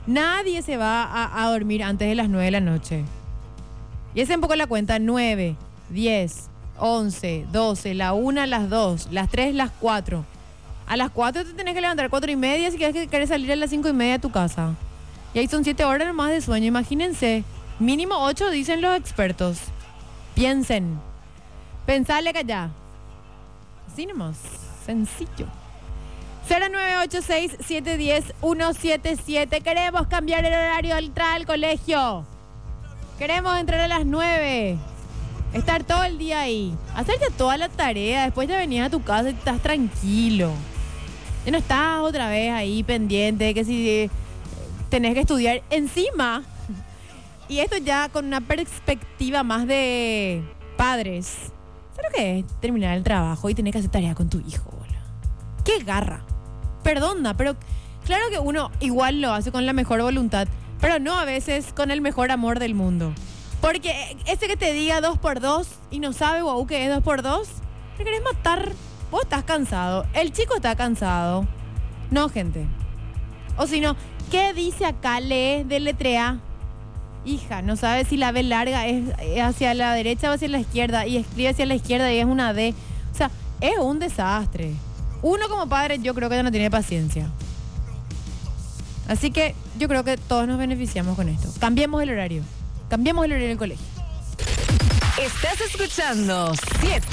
Nadie se va a dormir antes de las 9 de la noche. Y esa es un poco la cuenta: 9, 10, 11, 12, la 1, las 2, las 3, las 4. A las 4 te tenés que levantar 4:30 si querés salir a las 5:30 de tu casa. Y ahí son 7 horas nomás de sueño. Imagínense. Mínimo 8 dicen los expertos. Piensen. Pensale que ya. Así nomás. Sencillo. 0986-710-177. Queremos cambiar el horario de entrada al colegio. Queremos entrar a las 9. Estar todo el día ahí. Hacer ya toda la tarea. Después ya venías a tu casa y estás tranquilo. Ya no estás otra vez ahí pendiente de que si tenés que estudiar encima. Y esto ya con una perspectiva más de padres. ¿Sabes lo que es terminar el trabajo y tener que hacer tarea con tu hijo? Boludo? ¡Qué garra! Perdona, pero claro que uno igual lo hace con la mejor voluntad, pero no a veces con el mejor amor del mundo. Porque ese que te diga 2x2 y no sabe, wow, que es 2x2, te querés matar. Vos estás cansado, el chico está cansado. No, gente. O si no, ¿qué dice acá? Lee, deletrea. Hija, no sabe si la B larga es hacia la derecha o hacia la izquierda, y escribe hacia la izquierda y es una D. O sea, es un desastre. Uno como padre yo creo que ya no tiene paciencia. Así que yo creo que todos nos beneficiamos con esto. Cambiemos el horario. Cambiemos el horario del colegio. Estás escuchando 7